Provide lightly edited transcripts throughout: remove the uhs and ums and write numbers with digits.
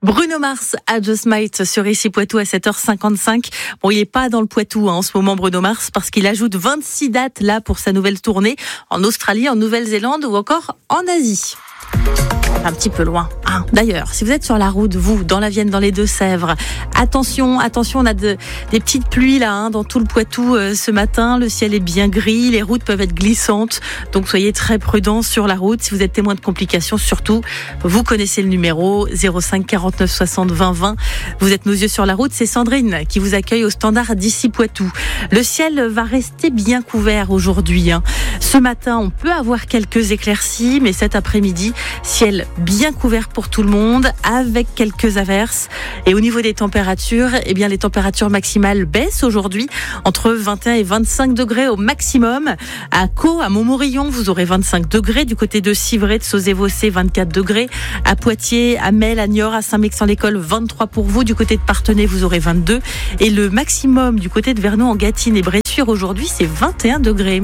Bruno Mars à Just Might sur ici Poitou à 7h55. Bon, il n'est pas dans le Poitou en ce moment, Bruno Mars, parce qu'il ajoute 26 dates là pour sa nouvelle tournée en Australie, en Nouvelle-Zélande ou encore en Asie. Un petit peu loin. D'ailleurs, si vous êtes sur la route, vous, dans la Vienne, dans les Deux-Sèvres, attention, on a des petites pluies là, dans tout le Poitou ce matin. Le ciel est bien gris, les routes peuvent être glissantes, donc soyez très prudents sur la route. Si vous êtes témoin de complications, surtout, vous connaissez le numéro 05 49 60 20 20. Vous êtes nos yeux sur la route. C'est Sandrine qui vous accueille au standard d'ici Poitou. Le ciel va rester bien couvert aujourd'hui. Ce matin, on peut avoir quelques éclaircies, mais cet après-midi, ciel bien couvert pour tout le monde, avec quelques averses. Et au niveau des températures, les températures maximales baissent aujourd'hui, entre 21 et 25 degrés au maximum. À Caux, à Montmorillon, vous aurez 25 degrés. Du côté de Civray, de Sauzé-Vossé, 24 degrés. À Poitiers, à Mel, à Niort, à Saint-Mexan-l'École, 23 pour vous. Du côté de Parthenay, vous aurez 22. Et le maximum du côté de Vernon, en Gâtine et Bressuire, aujourd'hui, c'est 21 degrés.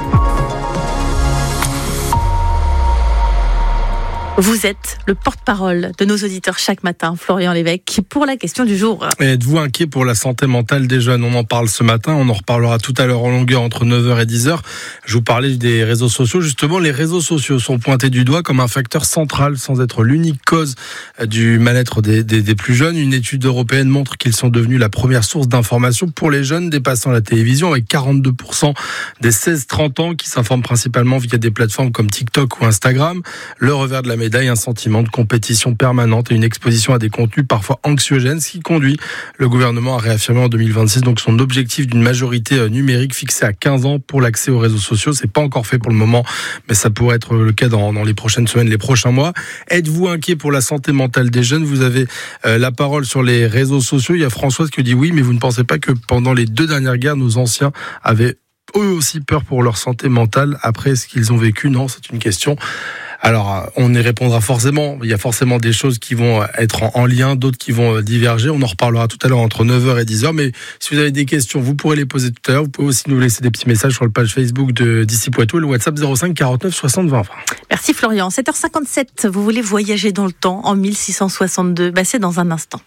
Vous êtes le porte-parole de nos auditeurs chaque matin, Florian Lévesque, pour la question du jour. Et êtes-vous inquiet pour la santé mentale des jeunes ? On en parle ce matin, on en reparlera tout à l'heure en longueur entre 9h et 10h. Je vous parlais des réseaux sociaux. Justement, les réseaux sociaux sont pointés du doigt comme un facteur central, sans être l'unique cause du mal-être des plus jeunes. Une étude européenne montre qu'ils sont devenus la première source d'information pour les jeunes, dépassant la télévision, avec 42% des 16-30 ans qui s'informent principalement via des plateformes comme TikTok ou Instagram. Le revers de la médaille, un sentiment de compétition permanente et une exposition à des contenus parfois anxiogènes, ce qui conduit le gouvernement à réaffirmer en 2026 donc son objectif d'une majorité numérique fixée à 15 ans pour l'accès aux réseaux sociaux. C'est pas encore fait pour le moment, mais ça pourrait être le cas dans les prochaines semaines, les prochains mois. Êtes-vous inquiet pour la santé mentale des jeunes ? Vous avez la parole sur les réseaux sociaux. Il y a Françoise qui dit oui, mais vous ne pensez pas que pendant les 2 dernières guerres, nos anciens avaient eux aussi peur pour leur santé mentale après ce qu'ils ont vécu ? Non, c'est une question. Alors, on y répondra forcément. Il y a forcément des choses qui vont être en lien, d'autres qui vont diverger. On en reparlera tout à l'heure entre 9h et 10h. Mais si vous avez des questions, vous pourrez les poser tout à l'heure. Vous pouvez aussi nous laisser des petits messages sur la page Facebook d'ici Poitou et le WhatsApp 05 49 60 20 20. Merci Florian. 7h57, vous voulez voyager dans le temps en 1662 ? C'est dans un instant.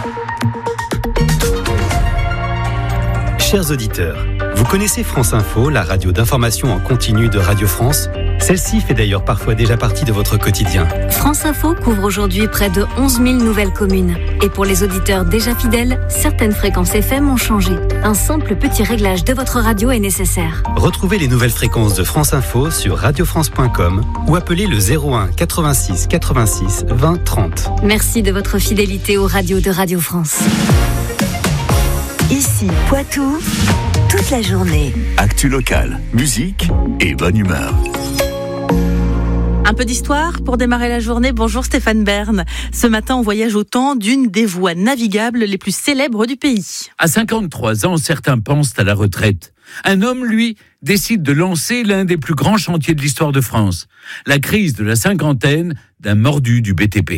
Chers auditeurs, vous connaissez France Info, la radio d'information en continu de Radio France ? Celle-ci fait d'ailleurs parfois déjà partie de votre quotidien. France Info couvre aujourd'hui près de 11 000 nouvelles communes. Et pour les auditeurs déjà fidèles, certaines fréquences FM ont changé. Un simple petit réglage de votre radio est nécessaire. Retrouvez les nouvelles fréquences de France Info sur radiofrance.com ou appelez le 01 86 86 20 30. Merci de votre fidélité aux radios de Radio France. Ici Poitou, toute la journée. Actu locale, musique et bonne humeur. Un peu d'histoire pour démarrer la journée. Bonjour Stéphane Bern. Ce matin, on voyage au temps d'une des voies navigables les plus célèbres du pays. À 53 ans, certains pensent à la retraite. Un homme, lui, décide de lancer l'un des plus grands chantiers de l'histoire de France. La crise de la cinquantaine d'un mordu du BTP.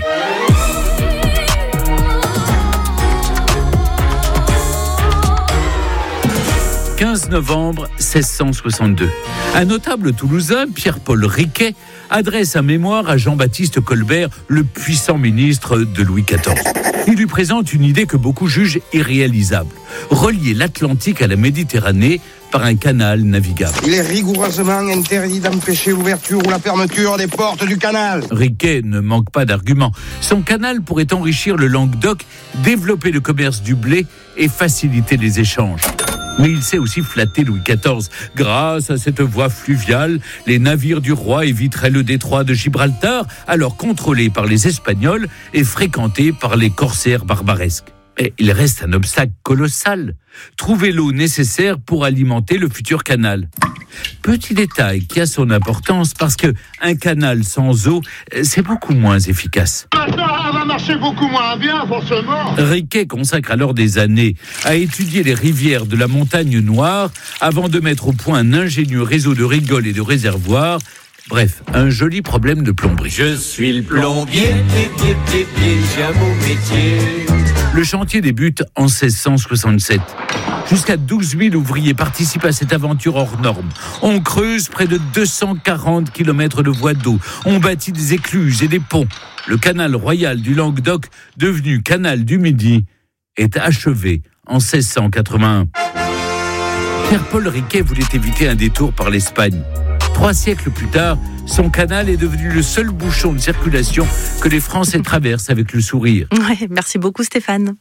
« 15 novembre 1662. Un notable toulousain, Pierre-Paul Riquet, adresse un mémoire à Jean-Baptiste Colbert, le puissant ministre de Louis XIV. Il lui présente une idée que beaucoup jugent irréalisable. Relier l'Atlantique à la Méditerranée par un canal navigable. Il est rigoureusement interdit d'empêcher l'ouverture ou la fermeture des portes du canal. Riquet ne manque pas d'arguments. Son canal pourrait enrichir le Languedoc, développer le commerce du blé et faciliter les échanges. Mais il sait aussi flatter Louis XIV. Grâce à cette voie fluviale, les navires du roi éviteraient le détroit de Gibraltar, alors contrôlé par les Espagnols et fréquenté par les corsaires barbaresques. Et il reste un obstacle colossal. Trouver l'eau nécessaire pour alimenter le futur canal. Petit détail qui a son importance parce que un canal sans eau, c'est beaucoup moins efficace. Maintenant, elle va marcher beaucoup moins bien, forcément. Riquet consacre alors des années à étudier les rivières de la Montagne Noire avant de mettre au point un ingénieux réseau de rigoles et de réservoirs, Bref, un joli problème de plomberie. Je suis le plombier, j'ai un beau métier. Le chantier débute en 1667. Jusqu'à 12 000 ouvriers participent à cette aventure hors norme. On creuse près de 240 km de voies d'eau. On bâtit des écluses et des ponts. Le canal royal du Languedoc, devenu canal du Midi, est achevé en 1681. Pierre-Paul Riquet voulait éviter un détour par l'Espagne. 3 siècles plus tard, son canal est devenu le seul bouchon de circulation que les Français traversent avec le sourire. Ouais, merci beaucoup Stéphane.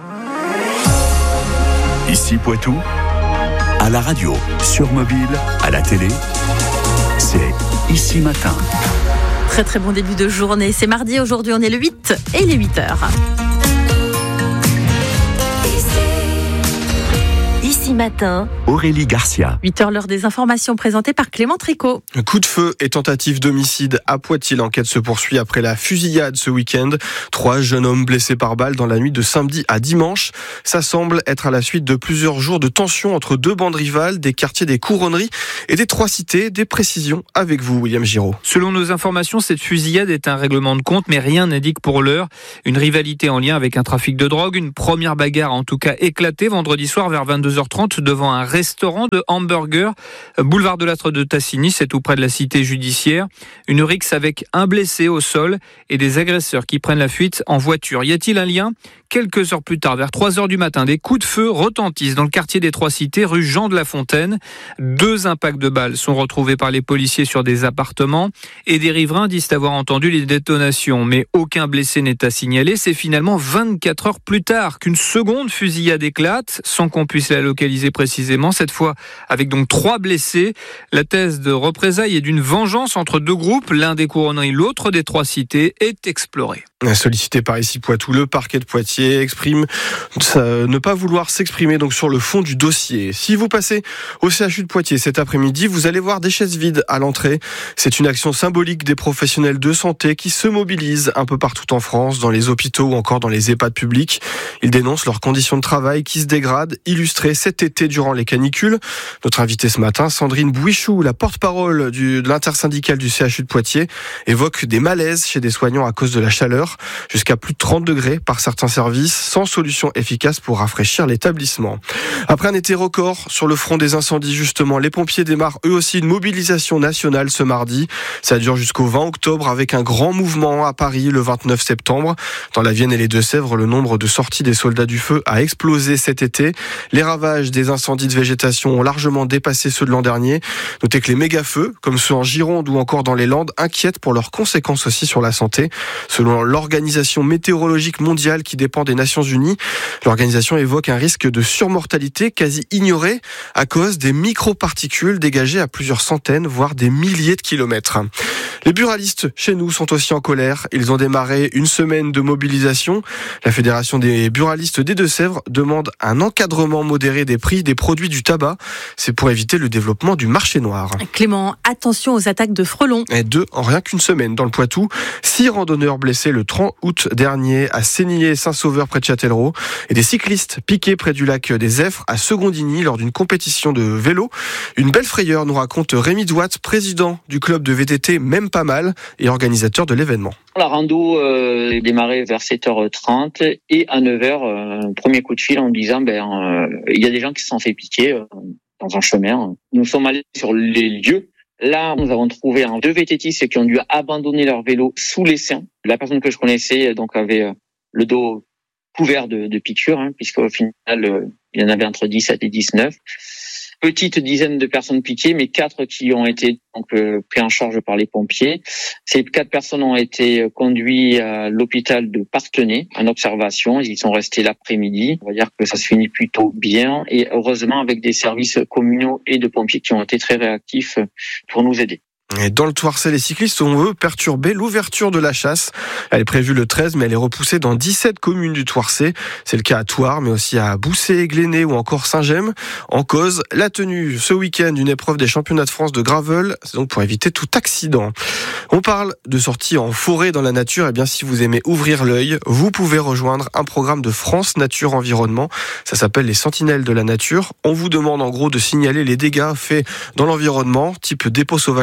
Ici Poitou, à la radio, sur mobile, à la télé, c'est Ici Matin. Très très bon début de journée. C'est mardi, aujourd'hui on est le 8 et il est 8h. Ici Matin, Aurélie Garcia. 8h, l'heure des informations présentées par Clément Tricot. Coup de feu et tentative d'homicide à Poitiers. L'enquête se poursuit après la fusillade ce week-end. 3 jeunes hommes blessés par balle dans la nuit de samedi à dimanche. Ça semble être à la suite de plusieurs jours de tension entre 2 bandes rivales des quartiers des Couronneries et des 3 cités. Des précisions avec vous, William Giraud. Selon nos informations, cette fusillade est un règlement de compte, mais rien n'indique pour l'heure une rivalité en lien avec un trafic de drogue. Une première bagarre en tout cas éclatée vendredi soir vers 22h30 devant un restaurant de hamburgers, boulevard de l'Astre de Tassigny, c'est tout près de la cité judiciaire. Une rixe avec un blessé au sol et des agresseurs qui prennent la fuite en voiture. Y a-t-il un lien ? Quelques heures plus tard, vers 3h du matin, des coups de feu retentissent dans le quartier des 3 cités, rue Jean de la Fontaine. 2 impacts de balles sont retrouvés par les policiers sur des appartements et des riverains disent avoir entendu les détonations. Mais aucun blessé n'est à signaler. C'est finalement 24 heures plus tard qu'une seconde fusillade éclate, sans qu'on puisse la localiser précisément, cette fois avec donc 3 blessés. La thèse de représailles et d'une vengeance entre 2 groupes, l'un des Couronneries, l'autre des 3 cités, est explorée. Sollicité par Ici Poitou, le parquet de Poitiers exprime ne pas vouloir s'exprimer donc sur le fond du dossier. Si vous passez au CHU de Poitiers cet après-midi, vous allez voir des chaises vides à l'entrée. C'est une action symbolique des professionnels de santé qui se mobilisent un peu partout en France, dans les hôpitaux ou encore dans les EHPAD publics. Ils dénoncent leurs conditions de travail qui se dégradent, illustrées cet été durant les canicules. Notre invitée ce matin, Sandrine Bouichou, la porte-parole de l'intersyndicale du CHU de Poitiers, évoque des malaises chez des soignants à cause de la chaleur. Jusqu'à plus de 30 degrés par certains services, sans solution efficace pour rafraîchir l'établissement. Après un été record sur le front des incendies, justement, les pompiers démarrent eux aussi une mobilisation nationale ce mardi. Ça dure jusqu'au 20 octobre avec un grand mouvement à Paris le 29 septembre. Dans la Vienne et les Deux-Sèvres, le nombre de sorties des soldats du feu a explosé cet été. Les ravages des incendies de végétation ont largement dépassé ceux de l'an dernier. Notez que les méga-feux, comme ceux en Gironde ou encore dans les Landes, inquiètent pour leurs conséquences aussi sur la santé. Selon l'Organisation météorologique mondiale qui dépend des Nations Unies, l'organisation évoque un risque de surmortalité quasi ignoré à cause des microparticules dégagées à plusieurs centaines, voire des milliers de kilomètres. Les buralistes chez nous sont aussi en colère. Ils ont démarré une semaine de mobilisation. La Fédération des buralistes des Deux-Sèvres demande un encadrement modéré des prix des produits du tabac. C'est pour éviter le développement du marché noir. Clément, attention aux attaques de frelons. Et 2 en rien qu'une semaine dans le Poitou. 6 randonneurs blessés le 30 août dernier à Sénillé-Saint-Sauveur près de Châtellerault et des cyclistes piqués près du lac des Zèfres à Secondigny lors d'une compétition de vélo. Une belle frayeur, nous raconte Rémi Douat, président du club de VTT Même Pas Mal et organisateur de l'événement. La rando est démarrée vers 7h30 et à 9h, premier coup de fil en disant il y a des gens qui se sont fait piquer dans un chemin. Nous sommes allés sur les lieux. Là, nous avons trouvé 2 VTTistes qui ont dû abandonner leur vélo sous l'essaim. La personne que je connaissais donc avait le dos couvert de piqûres, puisqu'au final, il y en avait entre 17 et 19. Petite dizaine de personnes piquées, mais 4 qui ont été donc pris en charge par les pompiers. Ces 4 personnes ont été conduites à l'hôpital de Parthenay en observation. Ils y sont restés l'après-midi. On va dire que ça se finit plutôt bien et heureusement avec des services communaux et de pompiers qui ont été très réactifs pour nous aider. Et dans le Thouarcais, les cyclistes ont perturbé l'ouverture de la chasse. Elle est prévue le 13, mais elle est repoussée dans 17 communes du Thouarcais. C'est le cas à Thouars, mais aussi à Boussé, Glénay ou encore Saint-Gemme. En cause, la tenue ce week-end d'une épreuve des championnats de France de gravel. C'est donc pour éviter tout accident. On parle de sortie en forêt dans la nature. Eh bien, si vous aimez ouvrir l'œil, vous pouvez rejoindre un programme de France Nature Environnement. Ça s'appelle les Sentinelles de la Nature. On vous demande en gros de signaler les dégâts faits dans l'environnement, type dépôt sauvage de déchets,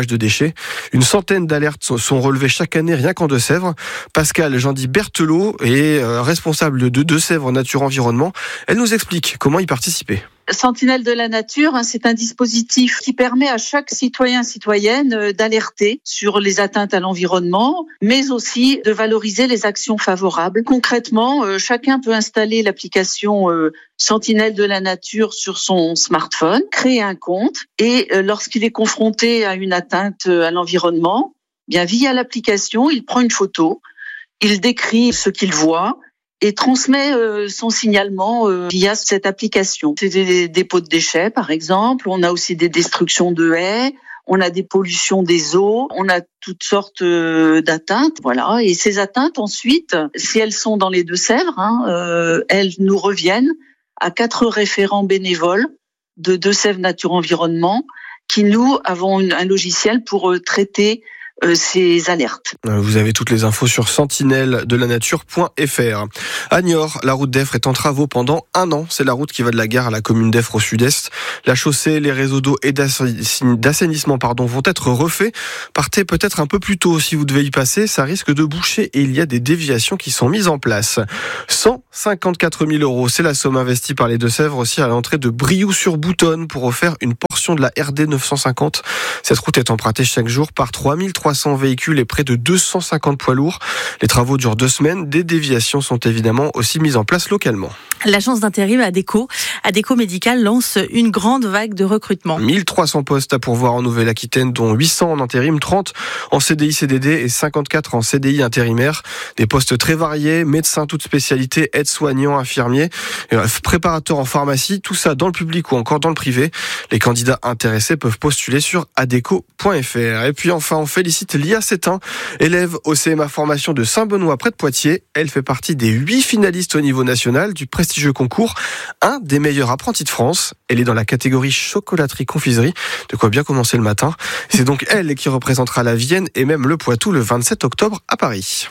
affichées. Une centaine d'alertes sont relevées chaque année rien qu'en Deux-Sèvres. Pascal Jean-Di Berthelot est responsable de Deux-Sèvres Nature Environnement. Elle nous explique comment y participer. Sentinelle de la nature, c'est un dispositif qui permet à chaque citoyenne d'alerter sur les atteintes à l'environnement, mais aussi de valoriser les actions favorables. Concrètement, chacun peut installer l'application Sentinelle de la nature sur son smartphone, créer un compte et lorsqu'il est confronté à une atteinte à l'environnement, bien via l'application, il prend une photo, il décrit ce qu'il voit et transmet son signalement via cette application. C'est des dépôts de déchets, par exemple. On a aussi des destructions de haies. On a des pollutions des eaux. On a toutes sortes d'atteintes. Voilà. Et ces atteintes, ensuite, si elles sont dans les Deux-Sèvres, elles nous reviennent à 4 référents bénévoles de Deux-Sèvres Nature Environnement qui, nous, avons un logiciel pour traiter ces alertes. Vous avez toutes les infos sur sentinelle-de-la-nature.fr. À Niort, la route d'Effre est en travaux pendant 1 an. C'est la route qui va de la gare à la commune d'Effre au sud-est. La chaussée, les réseaux d'eau et d'assainissement vont être refaits. Partez peut-être un peu plus tôt si vous devez y passer. Ça risque de boucher et il y a des déviations qui sont mises en place. 154 000 €, c'est la somme investie par les Deux-Sèvres aussi à l'entrée de Brioux-sur-Boutonne pour refaire une portion de la RD 950. Cette route est empruntée chaque jour par 3300 véhicules et près de 250 poids lourds. Les travaux durent 2 semaines. Des déviations sont évidemment aussi mises en place localement. L'agence d'intérim Adecco Médical lance une grande vague de recrutement. 1300 postes à pourvoir en Nouvelle-Aquitaine, dont 800 en intérim, 30 en CDI CDD et 54 en CDI intérimaire. Des postes très variés, médecins toutes spécialités, aides-soignants, infirmiers, préparateurs en pharmacie, tout ça dans le public ou encore dans le privé. Les candidats intéressés peuvent postuler sur adeco.fr. Et puis enfin, on félicite Lia Sétain, élève au CMA Formation de Saint-Benoît près de Poitiers. Elle fait partie des 8 finalistes au niveau national du prestigieux concours, un des meilleurs apprentis de France. Elle est dans la catégorie chocolaterie-confiserie, de quoi bien commencer le matin. C'est donc elle qui représentera la Vienne et même le Poitou le 27 octobre à Paris.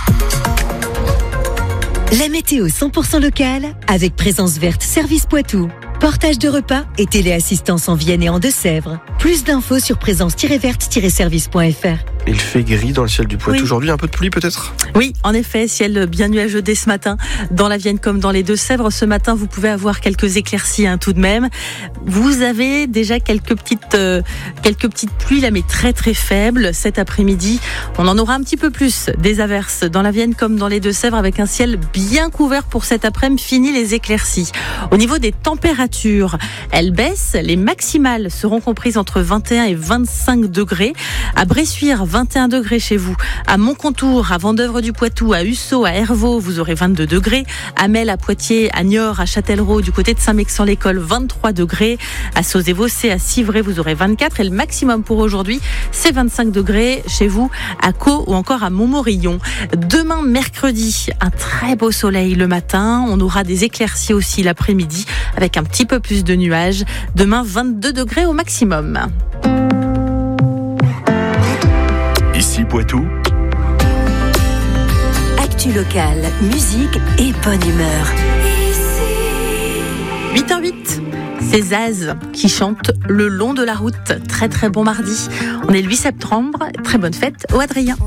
La météo 100% locale avec Présence Verte Service Poitou. Portage de repas et téléassistance en Vienne et en Deux-Sèvres. Plus d'infos sur présence-verte-service.fr. Il fait gris dans le ciel du Poitou. Oui. Aujourd'hui, un peu de pluie peut-être ? Oui, en effet, ciel bien nuageux dès ce matin dans la Vienne comme dans les Deux-Sèvres. Ce matin, vous pouvez avoir quelques éclaircies tout de même. Vous avez déjà quelques petites pluies là, mais très très faibles. Cet après-midi, on en aura un petit peu plus des averses dans la Vienne comme dans les Deux-Sèvres avec un ciel bien couvert pour cet après-midi. Fini les éclaircies. Au niveau des températures, elles baissent. Les maximales seront comprises entre 21 et 25 degrés. À Bressuire, 21 degrés chez vous. À Montcontour, à Vendeuvre du Poitou, à Hussau, à Hervaux, vous aurez 22 degrés. À Mel, à Poitiers, à Niort, à Châtellerault, du côté de Saint-Mexan-l'École, 23 degrés. À Sauzé-Vaucé, à Civray, vous aurez 24. Et le maximum pour aujourd'hui, c'est 25 degrés chez vous, à Caux ou encore à Montmorillon. Demain, mercredi, un très beau soleil le matin. On aura des éclaircies aussi l'après-midi avec un petit peu plus de nuages. Demain, 22 degrés au maximum. Ici Poitou. Actu locale, musique et bonne humeur. 8h08, c'est Zaz qui chante Le long de la route. Très très bon mardi. On est le 8 septembre. Très bonne fête au Adrien.